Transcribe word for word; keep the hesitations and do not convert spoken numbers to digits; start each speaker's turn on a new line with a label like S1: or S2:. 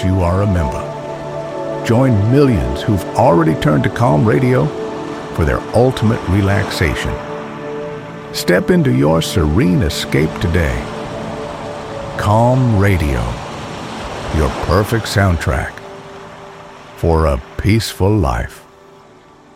S1: since you are a member. Join millions who've already turned to Calm Radio for their ultimate relaxation. Step into your serene escape today. Calm Radio, your perfect soundtrack for a peaceful life.